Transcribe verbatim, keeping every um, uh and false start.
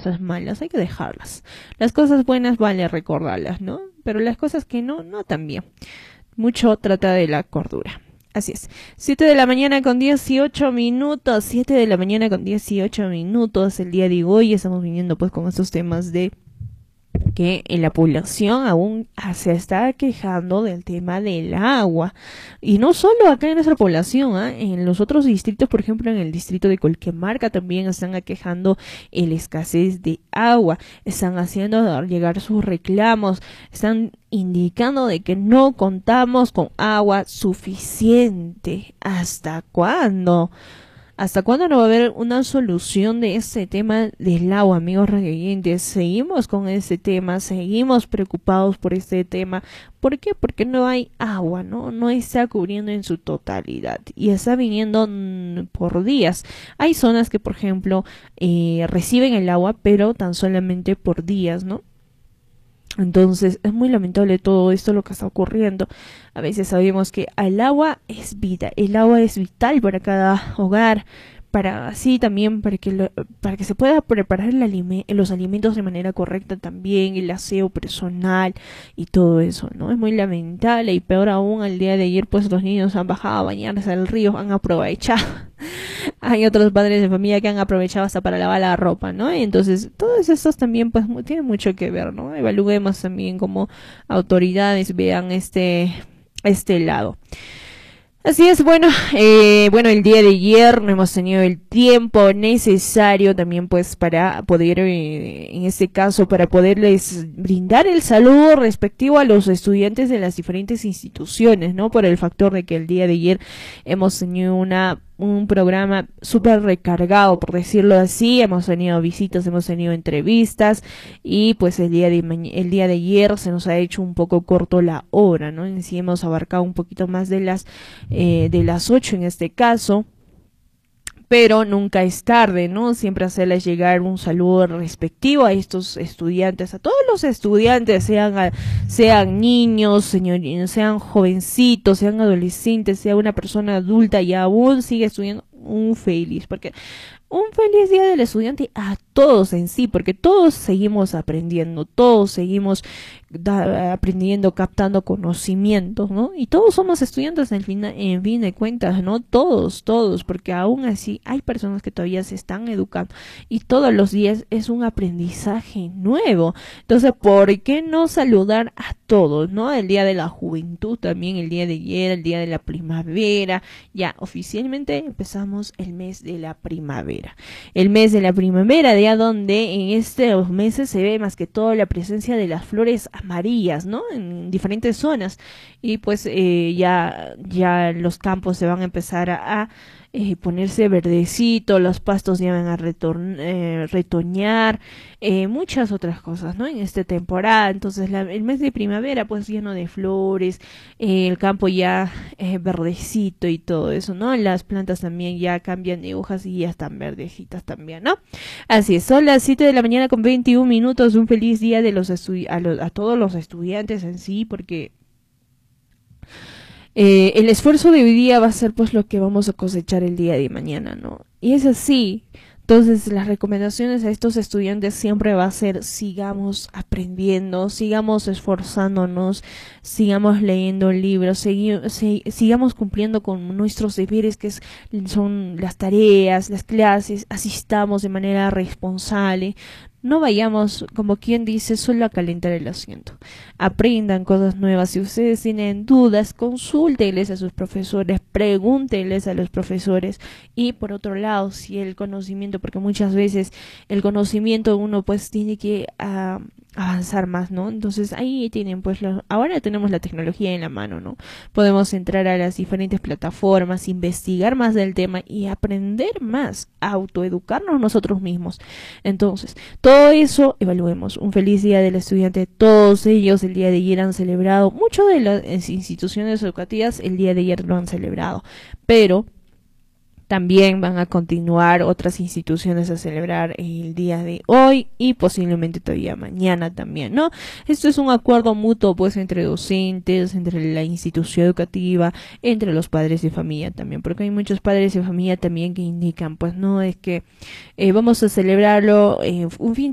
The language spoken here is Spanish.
cosas malas hay que dejarlas. Las cosas buenas vale recordarlas, ¿no? Pero las cosas que no, no también. Mucho trata de la cordura. Así es. siete de la mañana con dieciocho minutos. siete de la mañana con dieciocho minutos. El día de hoy estamos viniendo pues con estos temas de que en la población aún se está quejando del tema del agua. Y no solo acá en nuestra población, ¿eh? En los otros distritos, por ejemplo, en el distrito de Colquemarca también están quejando la escasez de agua. Están haciendo llegar sus reclamos. Están indicando de que no contamos con agua suficiente. ¿Hasta cuándo? ¿Hasta cuándo no va a haber una solución de este tema del agua, amigos radioyentes? Seguimos con este tema, seguimos preocupados por este tema. ¿Por qué? Porque no hay agua, ¿no? No está cubriendo en su totalidad y está viniendo mmm, por días. Hay zonas que, por ejemplo, eh, reciben el agua, pero tan solamente por días, ¿no? Entonces es muy lamentable todo esto lo que está ocurriendo. A veces sabemos que el agua es vida, el agua es vital para cada hogar, para así también para que lo, para que se pueda preparar el alime, los alimentos de manera correcta también, el aseo personal y todo eso, ¿no? Es muy lamentable y peor aún al día de ayer pues los niños han bajado a bañarse al río, han aprovechado. Hay otros padres de familia que han aprovechado hasta para lavar la ropa, ¿no? Y entonces, todos estos también, pues, tienen mucho que ver, ¿no? Evaluemos también como autoridades vean este, este lado. Así es, bueno, eh, bueno, el día de ayer no hemos tenido el tiempo necesario también pues para poder, eh, en este caso, para poderles brindar el saludo respectivo a los estudiantes de las diferentes instituciones, ¿no? Por el factor de que el día de ayer hemos tenido una un programa súper recargado, por decirlo así. Hemos tenido visitas, hemos tenido entrevistas y pues el día de el día de ayer se nos ha hecho un poco corto la hora, ¿no? En sí hemos abarcado un poquito más de las eh, de las ocho en este caso, pero nunca es tarde, ¿no? Siempre hacerles llegar un saludo respectivo a estos estudiantes, a todos los estudiantes, sean sean niños, señor, sean jovencitos, sean adolescentes, sea una persona adulta y aún sigue estudiando, un feliz, porque un feliz día del estudiante a todos en sí, porque todos seguimos aprendiendo, todos seguimos da, aprendiendo, captando conocimientos, ¿no? Y todos somos estudiantes en fin, en fin de cuentas, ¿no? Todos, todos, porque aún así hay personas que todavía se están educando y todos los días es un aprendizaje nuevo. Entonces, ¿por qué no saludar a todos, ¿no? El día de la juventud también, el día de ayer, el día de la primavera, ya oficialmente empezamos el mes de la primavera. El mes de la primavera, de donde en estos meses se ve más que todo la presencia de las flores amarillas, ¿no? En diferentes zonas. Y pues eh, ya, ya los campos se van a empezar a, a eh, ponerse verdecito, los pastos ya van a retorn, eh, retoñar, eh, muchas otras cosas, ¿no? En esta temporada. Entonces la, el mes de primavera pues lleno de flores, eh, el campo ya eh, verdecito y todo eso, ¿no? Las plantas también ya cambian de hojas y ya están verdecitas también, ¿no? Así es, son las siete de la mañana con veintiún minutos. Un feliz día de los estu- a, los, a todos los estudiantes en sí, porque Eh, el esfuerzo de hoy día va a ser pues lo que vamos a cosechar el día de mañana, ¿no? Y es así. Entonces las recomendaciones a estos estudiantes siempre va a ser sigamos aprendiendo, sigamos esforzándonos, sigamos leyendo libros, segui sig sigamos cumpliendo con nuestros deberes que es, son las tareas, las clases, asistamos de manera responsable. No vayamos, como quien dice, solo a calentar el asiento. Aprendan cosas nuevas. Si ustedes tienen dudas, consúltenles a sus profesores, pregúntenles a los profesores. Y por otro lado, si el conocimiento, porque muchas veces el conocimiento uno pues tiene que uh, avanzar más, ¿no? Entonces ahí tienen pues, lo, ahora tenemos la tecnología en la mano, ¿no? Podemos entrar a las diferentes plataformas, investigar más del tema y aprender más, autoeducarnos nosotros mismos. Entonces, todo Todo eso, evaluemos. Un feliz día del estudiante. Todos ellos el día de ayer han celebrado. Muchas de las instituciones educativas el día de ayer lo han celebrado. Pero también van a continuar otras instituciones a celebrar el día de hoy y posiblemente todavía mañana también, ¿no? Esto es un acuerdo mutuo pues entre docentes, entre la institución educativa, entre los padres de familia también, porque hay muchos padres de familia también que indican, pues no, es que eh, vamos a celebrarlo eh, un fin de